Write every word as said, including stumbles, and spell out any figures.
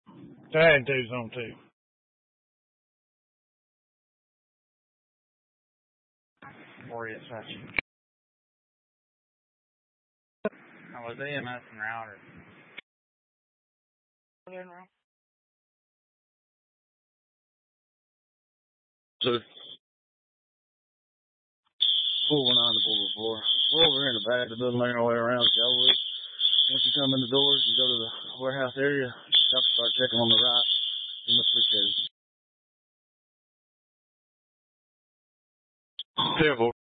Dad two's on two. Or it's such. I was they messing around or Two. four one nine to four one four. We're over here in the back. It doesn't make no way around to go with. Once you come in the doors and go to the warehouse area, y'all can start checking on the right. We much appreciate it. Careful.